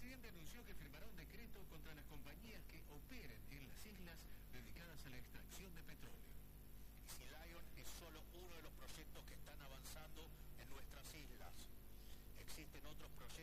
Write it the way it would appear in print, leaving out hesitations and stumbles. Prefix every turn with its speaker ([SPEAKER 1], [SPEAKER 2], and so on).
[SPEAKER 1] presidente anunció que firmará un decreto contra las compañías que operen en las islas dedicadas a la extracción de petróleo.
[SPEAKER 2] Sea Lion es solo uno de los proyectos que están avanzando en nuestras islas. Existen otros proyectos